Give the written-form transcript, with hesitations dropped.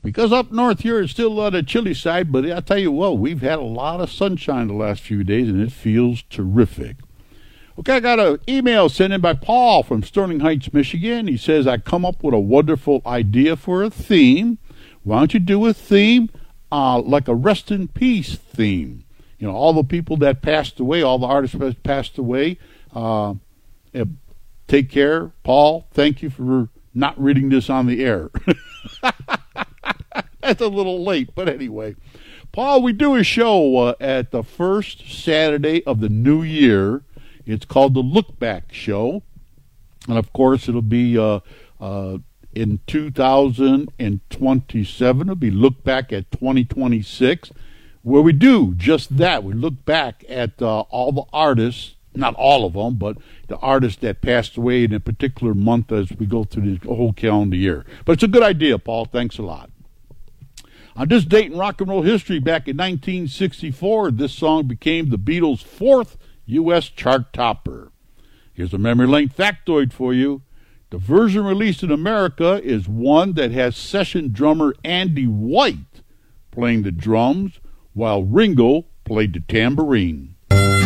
Because up north here it's still on the chilly side, but I tell you what, we've had a lot of sunshine the last few days, and it feels terrific. Okay, I got an email sent in by Paul from Sterling Heights, Michigan. He says, I come up with a wonderful idea for a theme. Why don't you do a theme like a rest in peace theme? You know, all the people that passed away, all the artists that passed away. Take care, Paul. Thank you for not reading this on the air. That's a little late, but anyway. Paul, we do a show at the first Saturday of the new year. It's called the Look Back Show. And, of course, it'll be in 2027. It'll be Look Back at 2026, where we do just that. We look back at all the artists, not all of them, but the artists that passed away in a particular month as we go through the whole calendar year. But it's a good idea, Paul. Thanks a lot. On this date in rock and roll history, back in 1964, this song became the Beatles' fourth U.S. chart topper. Here's a memory lane factoid for you. The version released in America is one that has session drummer Andy White playing the drums while Ringo played the tambourine.